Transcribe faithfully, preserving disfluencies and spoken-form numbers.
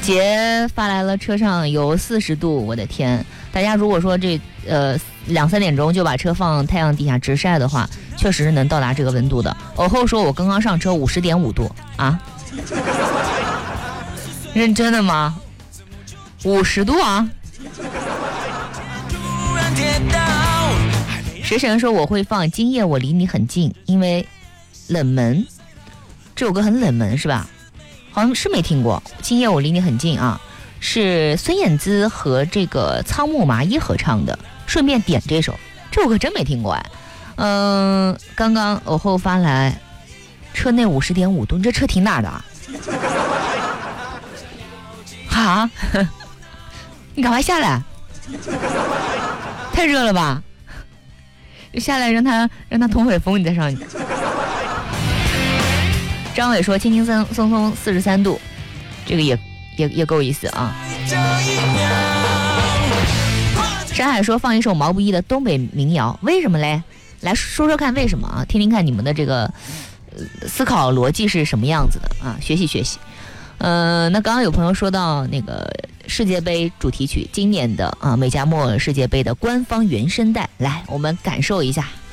杰发来了车上有四十度，我的天！大家如果说这呃两三点钟就把车放太阳底下直晒的话，确实是能到达这个温度的。偶后说我刚刚上车五十点五度啊，认真的吗？五十度啊！食神说我会放今夜我离你很近，因为冷门，这首歌很冷门是吧？好像是没听过。今夜我离你很近啊，是孙燕姿和这个仓木麻衣合唱的。顺便点这首，这首歌真没听过哎。嗯、呃，刚刚偶后发来，车内五十点五度，你这车停哪儿的啊？哈，你赶快下来，太热了吧？下来让他让他通会风，你再上去。张伟说轻轻松松松四十三度，这个也也也够意思啊。山海说放一首毛不易的东北民谣，为什么嘞？来说说看为什么啊？听听看你们的这个、呃、思考逻辑是什么样子的啊？学习学习。呃，那刚刚有朋友说到那个世界杯主题曲，今年的啊美加墨世界杯的官方原声带，来我们感受一下。